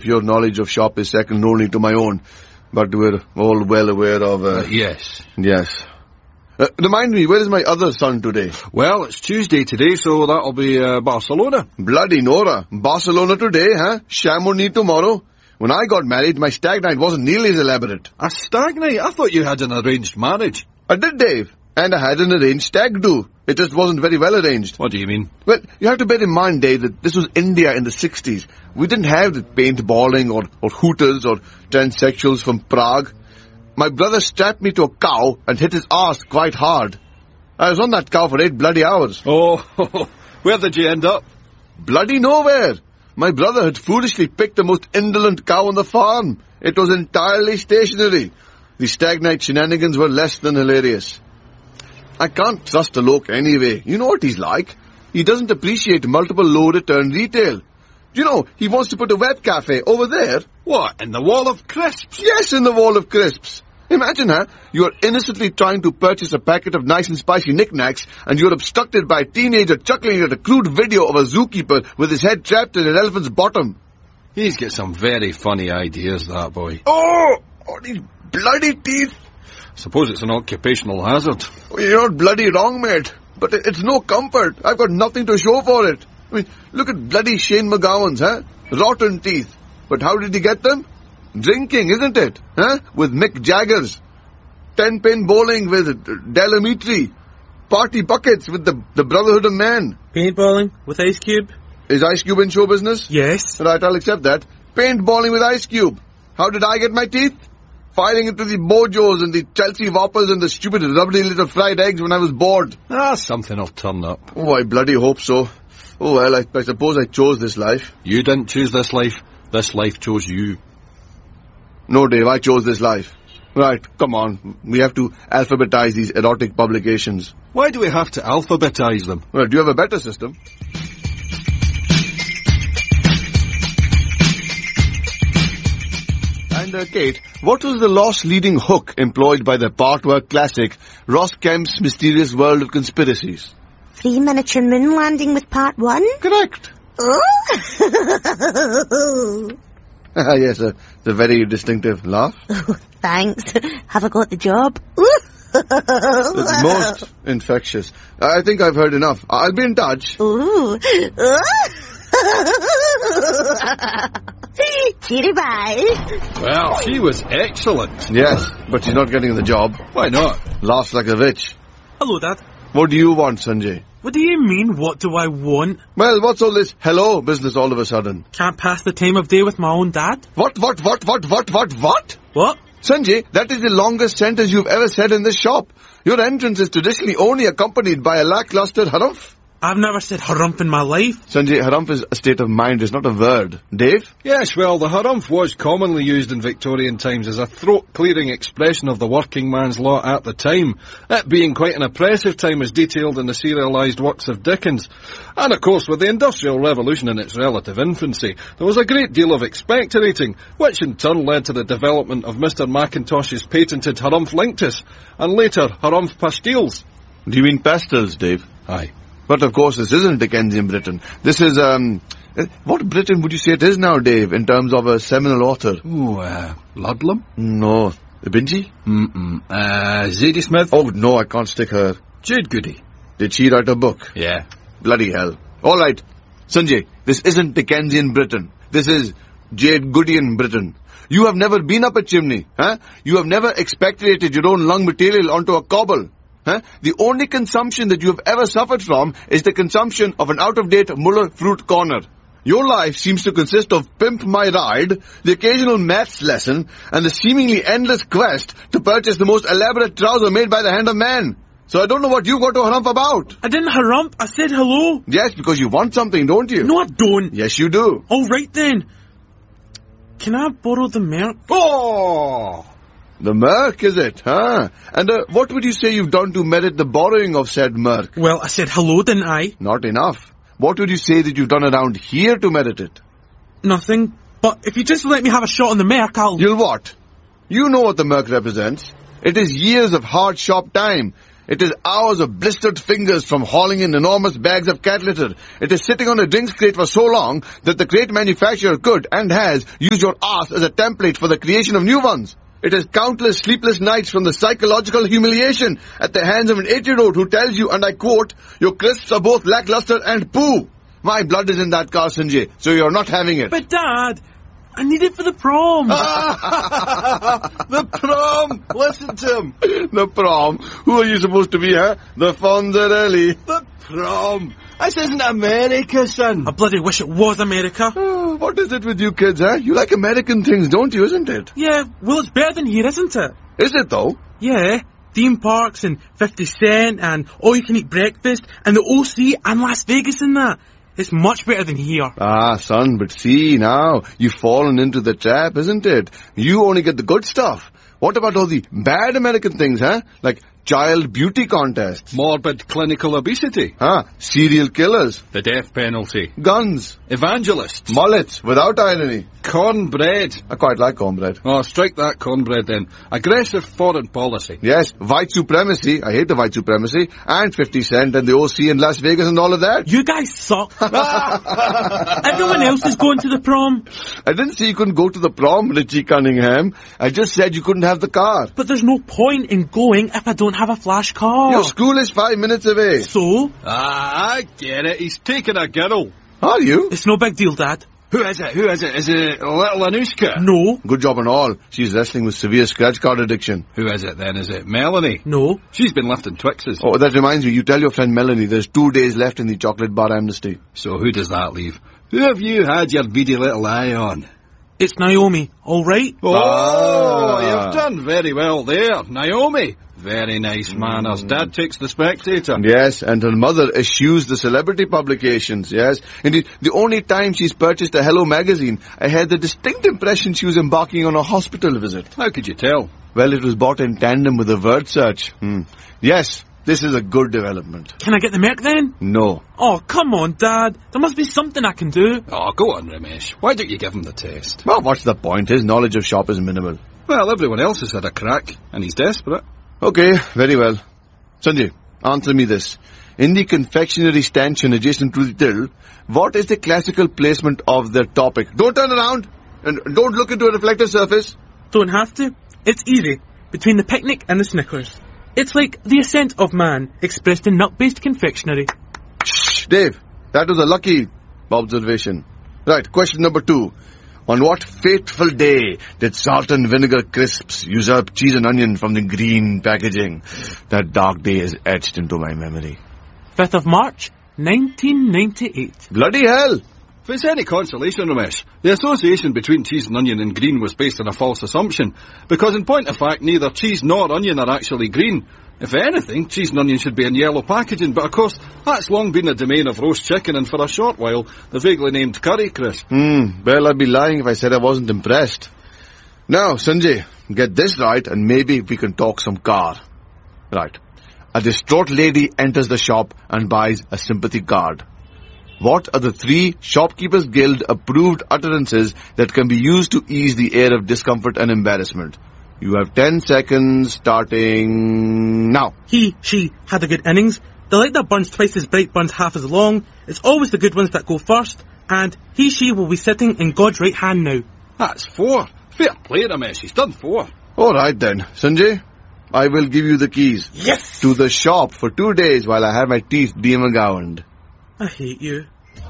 Your knowledge of shop is second only to my own. But we're all well aware of... Yes. Yes. Remind me, where is my other son today? Well, it's Tuesday today, so that'll be Barcelona. Bloody Nora. Barcelona today, huh? Chamonix tomorrow. When I got married, my stag night wasn't nearly as elaborate. A stag night? I thought you had an arranged marriage. I did, Dave. And I had an arranged stag do. It just wasn't very well arranged. What do you mean? Well, you have to bear in mind, Dave, that this was India in the 60s. We didn't have the paintballing or hooters or transsexuals from Prague. My brother strapped me to a cow and hit his arse quite hard. I was on that cow for 8 bloody hours. Oh, where did you end up? Bloody nowhere. My brother had foolishly picked the most indolent cow on the farm. It was entirely stationary. The stag night shenanigans were less than hilarious. I can't trust Alok anyway. You know what he's like. He doesn't appreciate multiple low-return retail. You know, he wants to put a web cafe over there. What, in the Wall of Crisps? Yes, in the Wall of Crisps. Imagine, you are innocently trying to purchase a packet of nice and spicy knickknacks, and you're obstructed by a teenager chuckling at a crude video of a zookeeper with his head trapped in an elephant's bottom. He's got some very funny ideas, that boy. Oh, these bloody teeth. Suppose it's an occupational hazard. You're not bloody wrong, mate. But it's no comfort. I've got nothing to show for it. I mean, look at bloody Shane McGowan's, Rotten teeth. But how did he get them? Drinking, isn't it? With Mick Jagger's. 10-pin bowling with Delamitri. Party buckets with the Brotherhood of Man. Paintballing with Ice Cube. Is Ice Cube in show business? Yes. Right, I'll accept that. Paintballing with Ice Cube. How did I get my teeth? Filing into the Mojos and the Chelsea Whoppers and the stupid rubbery little fried eggs when I was bored. Something will turn up. Oh, I bloody hope so. Oh, well, I suppose I chose this life. You didn't choose this life. This life chose you. No, Dave, I chose this life. Right, come on. We have to alphabetize these erotic publications. Why do we have to alphabetize them? Well, do you have a better system? And, Kate, what was the loss-leading hook employed by the partwork classic Ross Kemp's Mysterious World of Conspiracies? 3 miniature moon landing with part 1? Correct. Oh! Yes, it's a very distinctive laugh. Oh, thanks. Have I got the job? It's most infectious. I think I've heard enough. I'll be in touch. Ooh. Cheery bye. Well, she was excellent. Yes, but she's not getting the job. Why not? Laughs like a witch. Hello, Dad. What do you want, Sanjay? What do you mean, what do I want? Well, what's all this hello business all of a sudden? Can't pass the time of day with my own dad? What? What? Sanjay, that is the longest sentence you've ever said in this shop. Your entrance is traditionally only accompanied by a lackluster harumph. I've never said harumph in my life. Sanjay, harumph is a state of mind, it's not a word. Dave? Yes, well, the harumph was commonly used in Victorian times as a throat-clearing expression of the working man's lot at the time, it being quite an oppressive time as detailed in the serialised works of Dickens. And, of course, with the Industrial Revolution in its relative infancy, there was a great deal of expectorating, which in turn led to the development of Mr. Macintosh's patented harumph linctus, and later harumph pastilles. Do you mean pastels, Dave? Aye. But of course this isn't Dickensian Britain. This is, what Britain would you say it is now, Dave, in terms of a seminal author? Ooh, Ludlam? No. Binji? Zadie Smith? Oh, no, I can't stick her. Jade Goody. Did she write a book? Yeah. Bloody hell. All right. Sanjay, this isn't Dickensian Britain. This is Jade Goodyan Britain. You have never been up a chimney, You have never expectorated your own lung material onto a cobble. The only consumption that you have ever suffered from is the consumption of an out-of-date Muller fruit corner. Your life seems to consist of Pimp My Ride, the occasional maths lesson, and the seemingly endless quest to purchase the most elaborate trouser made by the hand of man. So I don't know what you got to harump about. I didn't harump, I said hello. Yes, because you want something, don't you? No, I don't. Yes, you do. All right, then. Can I borrow the milk? Oh! The Merc, is it, And what would you say you've done to merit the borrowing of said Merc? Well, I said hello, didn't I? Not enough. What would you say that you've done around here to merit it? Nothing. But if you just let me have a shot on the Merc, You'll what? You know what the Merc represents. It is years of hard shop time. It is hours of blistered fingers from hauling in enormous bags of cat litter. It is sitting on a drinks crate for so long that the crate manufacturer could and has used your ass as a template for the creation of new ones. It is countless sleepless nights from the psychological humiliation at the hands of an 8-year-old who tells you, and I quote, your crisps are both lackluster and poo. My blood is in that car, Sanjay, so you're not having it. But Dad, I need it for the prom. The prom! Listen to him. The prom? Who are you supposed to be, huh? The Fonzarelli. The prom! This isn't America, son. I bloody wish it was America. Oh, what is it with you kids, huh? You like American things, don't you, isn't it? Yeah, well, it's better than here, isn't it? Is it, though? Yeah, theme parks and 50 Cent and all-you-can-eat breakfast and the OC and Las Vegas and that. It's much better than here. Ah, son, but see, now, you've fallen into the trap, isn't it? You only get the good stuff. What about all the bad American things, huh? Like child beauty contests. Morbid clinical obesity. Serial killers. The death penalty. Guns. Evangelists. Mullets, without irony. Cornbread. I quite like cornbread. Oh, strike that cornbread then. Aggressive foreign policy. Yes, white supremacy. I hate the white supremacy. And 50 Cent and the OC in Las Vegas and all of that. You guys suck. Everyone else is going to the prom. I didn't say you couldn't go to the prom, Richie Cunningham. I just said you couldn't have the car. But there's no point in going if I don't have a flash car. Your school is 5 minutes away. So? I get it. He's taking a girl. Are you? It's no big deal, Dad. Who is it? Is it little Anushka? No. Good job and all. She's wrestling with severe scratch card addiction. Who is it then? Is it Melanie? No. She's been lifting Twixes. Oh, that reminds me. You tell your friend Melanie there's 2 days left in the chocolate bar amnesty. So who does that leave? Who have you had your beady little eye on? It's Naomi, all right? Oh, you've done very well there. Naomi. Very nice manners. Dad takes the Spectator. Yes, and her mother eschews the celebrity publications, yes. Indeed, the only time she's purchased a Hello magazine, I had the distinct impression she was embarking on a hospital visit. How could you tell? Well, it was bought in tandem with a word search. Yes, this is a good development. Can I get the Merc then? No. Oh, come on, Dad. There must be something I can do. Oh, go on, Ramesh. Why don't you give him the test? Well, what's the point? His knowledge of shop is minimal. Well, everyone else has had a crack, and he's desperate. Okay, very well. Sanjay, answer me this. In the confectionery stanchion adjacent to the till, what is the classical placement of the topic? Don't turn around and don't look into a reflective surface. Don't have to. It's easy. Between the picnic and the Snickers. It's like the ascent of man expressed in nut-based confectionery. Shh, Dave, that was a lucky observation. Right, question number 2. On what fateful day did salt and vinegar crisps usurp cheese and onion from the green packaging? That dark day is etched into my memory. 5th of March, 1998. Bloody hell! If it's any consolation, Ramesh, the association between cheese and onion and green was based on a false assumption, because in point of fact, neither cheese nor onion are actually green. If anything, cheese and onion should be in yellow packaging, but of course, that's long been the domain of roast chicken and for a short while, the vaguely named curry crisp. Well, I'd be lying if I said I wasn't impressed. Now, Sanjay, get this right and maybe we can talk some car. Right. A distraught lady enters the shop and buys a sympathy card. What are the 3 Shopkeepers Guild approved utterances that can be used to ease the air of discomfort and embarrassment? You have 10 seconds starting now. He, she, had a good innings. The light that burns twice as bright burns half as long. It's always the good ones that go first. And he, she will be sitting in God's right hand now. That's 4. Fair play, Ramesh. He's done 4. All right then, Sanjay. I will give you the keys. Yes! To the shop for 2 days while I have my teeth de-McGowaned. I hate you.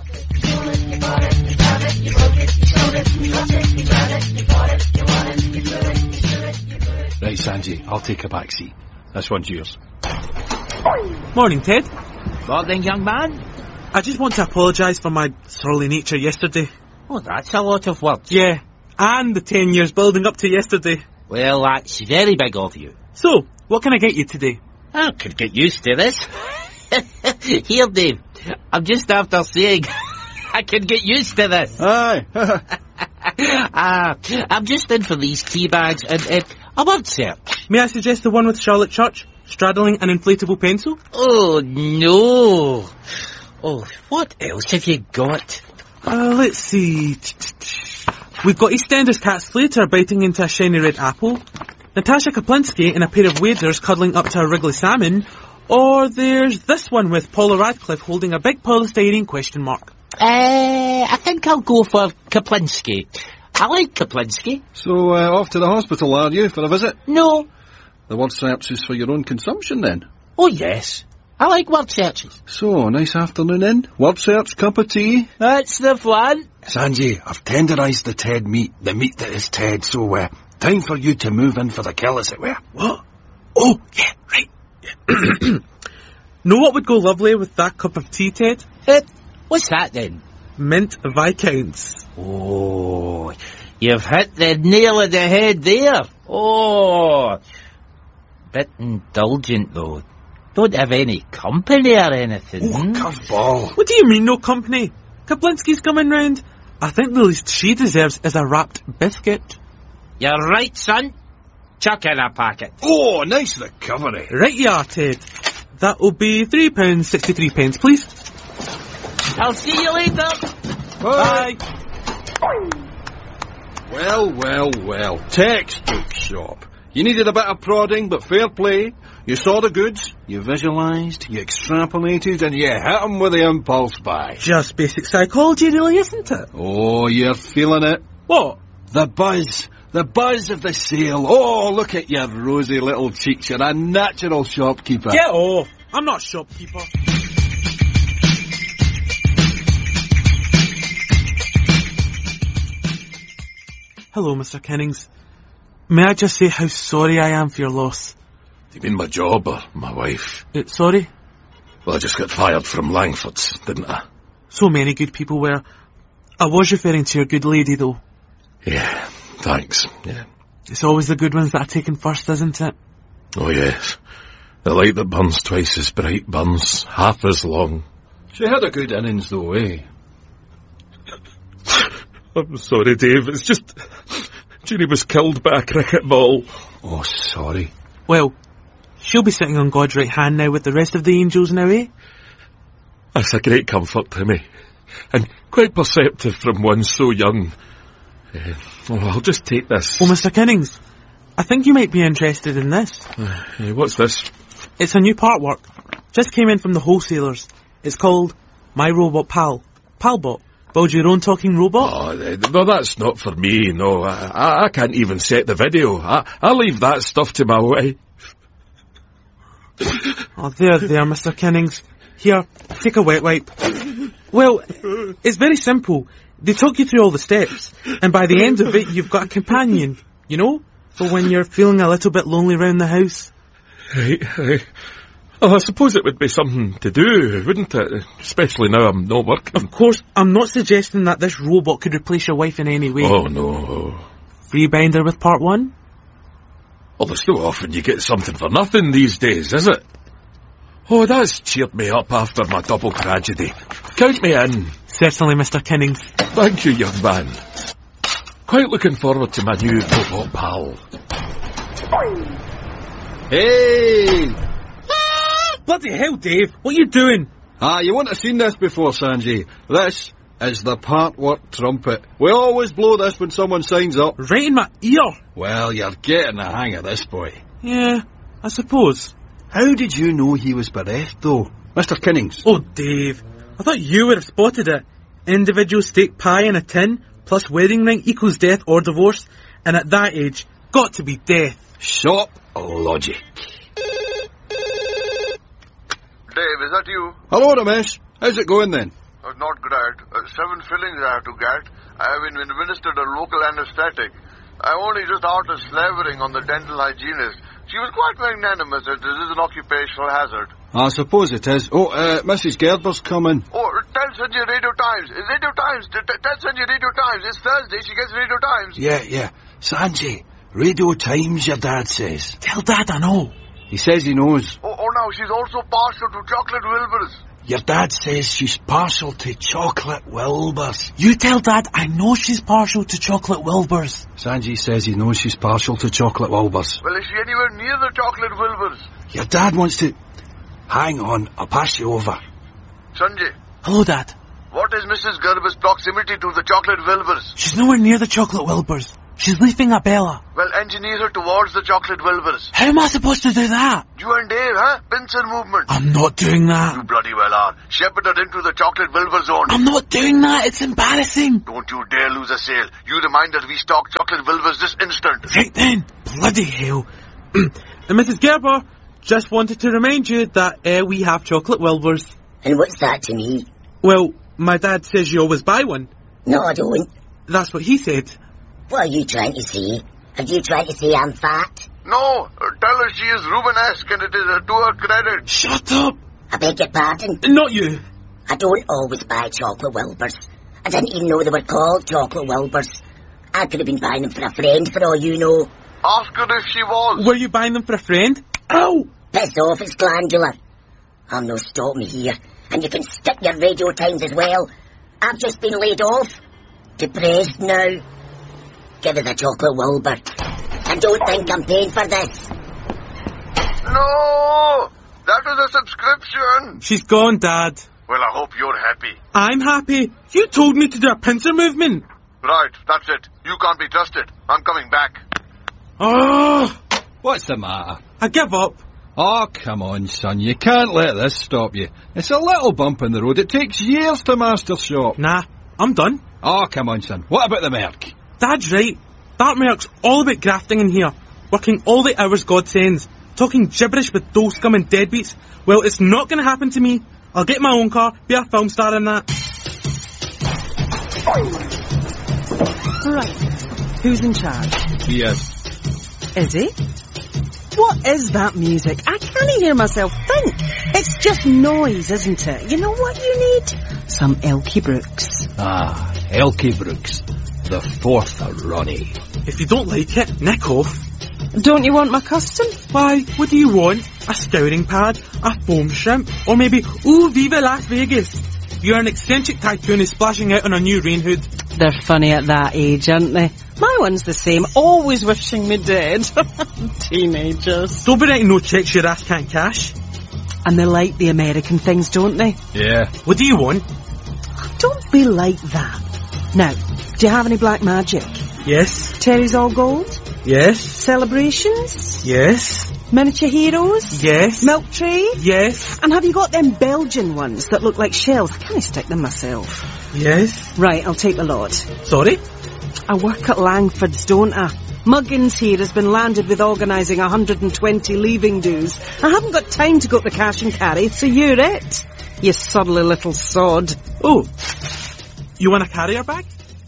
Right, Sanjay, I'll take a back seat. This one's yours. Morning, Ted. Morning, young man. I just want to apologise for my surly nature yesterday. Oh, that's a lot of words. Yeah, and the 10 years building up to yesterday. Well, that's very big of you. So, what can I get you today? I could get used to this. Here, Dave. I'm just after saying I could get used to this. Aye. I'm just in for these tea bags and a word search. May I suggest the one with Charlotte Church, straddling an inflatable pencil? Oh, no. Oh, what else have you got? Let's see. We've got EastEnders Cat Slater biting into a shiny red apple, Natasha Kaplinsky in a pair of waders cuddling up to a wriggly salmon, Or there's this one with Paula Radcliffe holding a big polystyrene question mark. I think I'll go for Kaplinsky. I like Kaplinsky. So, off to the hospital, are you, for a visit? No. The word search is for your own consumption, then? Oh, yes. I like word searches. So, nice afternoon in. Word search, cup of tea. That's the fun. Sanjay, I've tenderised the Ted meat, the meat that is Ted, so, time for you to move in for the kill, as it were. What? Oh, yeah, right. Yeah. Know what would go lovely with that cup of tea, Ted? What's that then? Mint Viscounts. Oh, you've hit the nail on the head there. Oh, bit indulgent though. Don't have any company or anything. Oh, curveball. What do you mean, no company? Kaplinsky's coming round. I think the least she deserves is a wrapped biscuit. You're right, son. Chuck in a packet. Oh, nice recovery. Right you are, Ted. That'll be £3.63, please. I'll see you later. Bye. Well. Textbook shop. You needed a bit of prodding, but fair play. You saw the goods, you visualised, you extrapolated, and you hit 'em with the impulse buy. Just basic psychology, really, isn't it? Oh, you're feeling it. What? The buzz of the sale. Oh, look at your rosy little cheeks. You're a natural shopkeeper. Get off. I'm not a shopkeeper. Hello, Mr. Kennings. May I just say how sorry I am for your loss? Do you mean my job or my wife? Sorry? Well, I just got fired from Langford's, didn't I? So many good people were. I was referring to your good lady, though. Yeah, thanks, yeah. It's always the good ones that are taken first, isn't it? Oh, yes. The light that burns twice as bright burns half as long. She had a good innings, though, eh? I'm sorry, Dave. It's just... Judy was killed by a cricket ball. Oh, sorry. Well, she'll be sitting on God's right hand now with the rest of the angels now, eh? That's a great comfort to me. And quite perceptive from one so young. I'll just take this. Oh, Mr. Kennings, I think you might be interested in this. What's this? It's a new part work. Just came in from the wholesalers. It's called My Robot Pal. Palbot. Build your own talking robot? Oh, no, that's not for me, no. I can't even set the video. I leave that stuff to my wife. Oh, there, Mr. Kennings. Here, take a wet wipe. Well, it's very simple. They talk you through all the steps, and by the end of it, you've got a companion, you know? For when you're feeling a little bit lonely round the house. Right. Oh, I suppose it would be something to do, wouldn't it? Especially now I'm not working. Of course, I'm not suggesting that this robot could replace your wife in any way. Oh, no. Free binder with part one? Well, there's so often you get something for nothing these days, is it? Oh, that's cheered me up after my double tragedy. Count me in. Certainly, Mr. Kennings. Thank you, young man. Quite looking forward to my new robot pal. Hey! Bloody hell, Dave, what are you doing? You wouldn't have seen this before, Sanjay. This is the part work trumpet. We always blow this when someone signs up. Right in my ear. Well, you're getting the hang of this, boy. Yeah, I suppose. How did you know he was bereft, though? Mr. Kennings. Oh, Dave, I thought you would have spotted it. Individual steak pie in a tin, plus wedding ring equals death or divorce, and at that age, got to be death. Shop logic. Dave, is that you? Hello, Ramesh. How's it going then? Not great. 7 fillings I have to get. I have been administered a local anesthetic. I'm only just out of slavering on the dental hygienist. She was quite magnanimous that this is an occupational hazard. I suppose it is. Oh, Mrs. Gerber's coming. Oh, tell Sanjay Radio Times. Radio Times. Tell Sanjay Radio Times. It's Thursday. She gets Radio Times. Yeah. Sanjay, Radio Times, your dad says. Tell Dad I know. He says he knows. Oh, now she's also partial to chocolate Wilbur's. Your dad says she's partial to chocolate Wilbur's. You tell Dad I know she's partial to chocolate Wilbur's. Sanjay says he knows she's partial to chocolate Wilbur's. Well, is she anywhere near the chocolate Wilbur's? Your dad wants to... Hang on, I'll pass you over. Sanjay. Hello, Dad. What is Mrs. Gerber's proximity to the chocolate Wilbur's? She's nowhere near the chocolate Wilbur's. She's leaving Abella. Well, engineer her towards the chocolate Wilbur's. How am I supposed to do that? You and Dave, huh? Pincer movement. I'm not doing You that. bloody well are. Shepherd her into the chocolate Wilbur zone. I'm not doing that. It's embarrassing. Don't you dare lose a sale. You remind us we stock chocolate Wilbur's this instant. Right then. Bloody hell. And Mrs. Gerber, just wanted to remind you that we have chocolate Wilbur's. And what's that to me? Well, my dad says you always buy one. No, I don't. That's what he said. What are you trying to say? Are you trying to say I'm fat? No, tell her she is Rubenesque and it is to her credit. Shut up. I beg your pardon? Not you. I don't always buy chocolate Wilbur's. I didn't even know they were called chocolate Wilbur's. I could have been buying them for a friend for all you know. Ask her if she was. Were you buying them for a friend? Ow! Piss off, it's glandular. I'm no stopping me here. And you can stick your radio times as well. I've just been laid off. Depressed now. Give us a chocolate Wilbur. And don't think I'm paying for this. No! That was a subscription. She's gone, Dad. Well, I hope you're happy. I'm happy. You told me to do a pincer movement. Right, that's it. You can't be trusted. I'm coming back. Oh, What's the matter? I give up. Oh, come on, son. You can't let this stop you. It's a little bump in the road. It takes years to master shop. Nah, I'm done. Oh, come on, son. What about the Merc? Dad's right. That Merc's all about grafting in here. Working all the hours God sends. Talking gibberish with dull scum and deadbeats. Well, it's not going to happen to me. I'll get my own car, be a film star in that. Right. Who's in charge? He is. Is he? What is that music? I can't hear myself think. It's just noise, isn't it? You know what you need? Some Elkie Brooks. Ah, Elkie Brooks. The fourth of Ronnie. If you don't like it, nick off. Don't you want my custom? Why, what do you want? A scouring pad? A foam shrimp? Or maybe, ooh, Viva Las Vegas? You're an eccentric tycoon who's splashing out on a new rain hood. They're funny at that age, aren't they? My one's the same, always wishing me dead. Teenagers. Don't be writing no checks your ass can't cash. And they like the American things, don't they? Yeah. What do you want? Don't be like that. Now, do you have any black magic? Yes. Terry's all gold? Yes. Celebrations? Yes. Miniature heroes? Yes. Milk tray? Yes. And have you got them Belgian ones that look like shells? I can't stick them myself. Yes. Right, I'll take the lot. Sorry? I work at Langford's, don't I? Muggins here has been landed with organising 120 leaving dues. I haven't got time to go to the cash and carry, so you're it. You surly little sod. Oh. You want a carrier bag?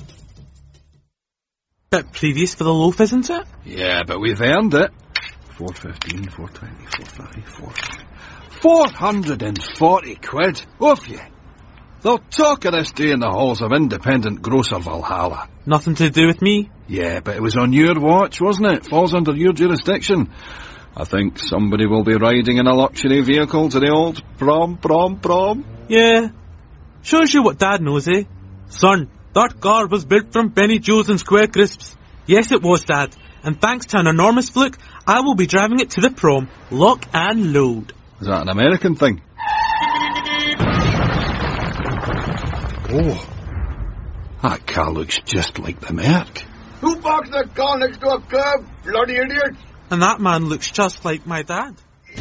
Bit previous for the loaf, isn't it? Yeah, but we've earned it. 415, 420, 430, 440. 440 quid. Off you. They'll talk of this day in the halls of independent grocer Valhalla. Nothing to do with me. Yeah, but it was on your watch, wasn't it? Falls under your jurisdiction. I think somebody will be riding in a luxury vehicle to the old prom. Yeah. Shows you what Dad knows, eh? Son, that car was built from penny Joes and square crisps. Yes, it was, Dad. And thanks to an enormous fluke, I will be driving it to the prom. Lock and load. Is that an American thing? Oh. That car looks just like the Merc. Who parks that car next to a curb? Bloody idiot. And that man looks just like my dad.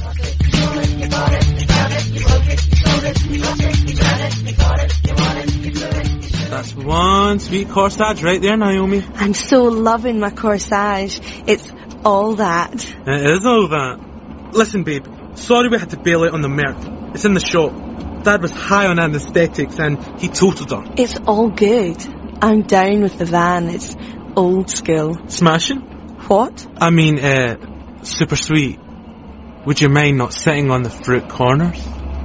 That's one sweet corsage right there, Naomi. I'm so loving my corsage. It's all that. It is all that. Listen, babe. Sorry we had to bail out on the Merc. It's in the shop. Dad was high on anesthetics and he totaled her. It's all good. I'm down with the van. It's old school. Smashing? What? I mean, super sweet. Would you mind not sitting on the fruit corners?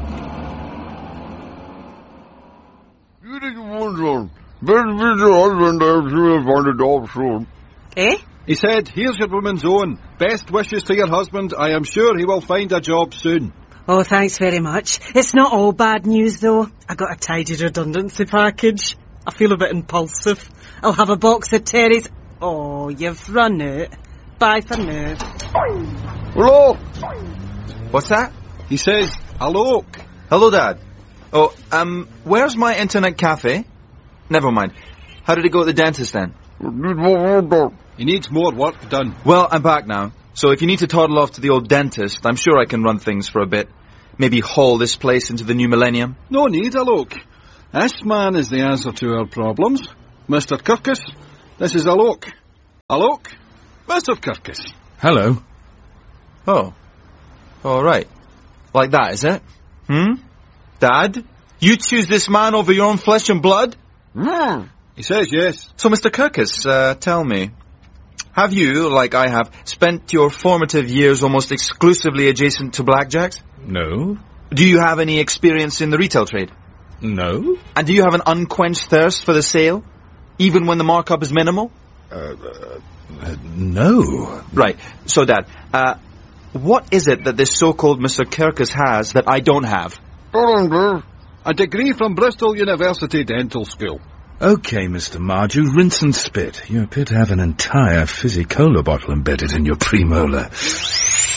You didn't wonder. Better be your husband if you will find a job soon. Eh? He said, here's your woman's own. Best wishes to your husband. I am sure he will find a job soon. Oh, thanks very much. It's not all bad news, though. I got a tidy redundancy package. I feel a bit impulsive. I'll have a box of Terry's... Oh, you've run out. Bye for now. Hello? What's that? He says, hello. Hello, Dad. Oh, where's my internet cafe? Never mind. How did it go at the dentist then? He needs more work done. Well, I'm back now. So if you need to toddle off to the old dentist, I'm sure I can run things for a bit. Maybe haul this place into the new millennium. No need, Alok. This man is the answer to our problems. Mr. Kirkus, this is Alok. Alok, Mr. Kirkus. Hello. Oh. All right. Like that, is it? Dad? You choose this man over your own flesh and blood? He says yes. So, Mr. Kirkus, tell me, have you, like I have, spent your formative years almost exclusively adjacent to blackjacks? No. Do you have any experience in the retail trade? No. And do you have an unquenched thirst for the sale, even when the markup is minimal? No. Right. So, Dad, what is it that this so-called Mr. Kirkus has that I don't have? A degree from Bristol University Dental School. Okay, Mr. Marju, rinse and spit. You appear to have an entire fizzy cola bottle embedded in your premolar.